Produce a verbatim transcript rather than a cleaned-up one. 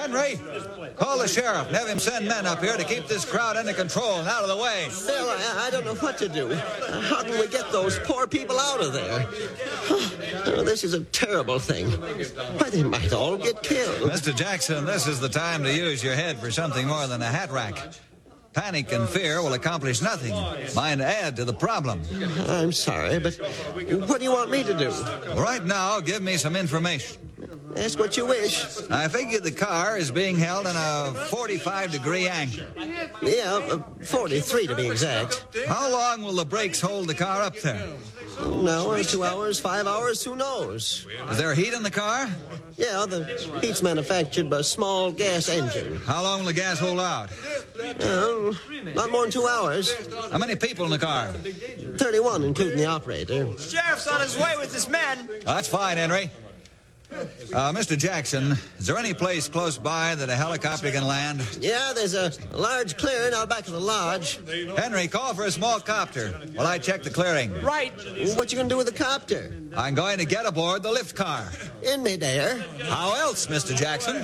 Henry, call the sheriff and have him send men up here to keep this crowd under control and out of the way. Bill, I, I don't know what to do. How can we get those poor people out of there? Oh, this is a terrible thing. Why, they might all get killed. Mister Jackson, this is the time to use your head for something more than a hat rack. Panic and fear will accomplish nothing. Might add to the problem. I'm sorry, but what do you want me to do? Right now, give me some information. Ask what you wish. I figure the car is being held in a forty-five degree angle. Yeah, uh, forty-three to be exact. How long will the brakes hold the car up there? An hour, two hours, five hours, who knows? Is there heat in the car? Yeah, the heat's manufactured by a small gas engine. How long will the gas hold out? Uh, not more than two hours. How many people in the car? thirty-one, including the operator. Sheriff's on his way with his men. That's fine, Henry. Uh, Mister Jackson, is there any place close by that a helicopter can land? Yeah, there's a large clearing out back of the lodge. Henry, call for a small copter while I check the clearing. Right. What you gonna do with the copter? I'm going to get aboard the lift car. In midair. How else, Mister Jackson?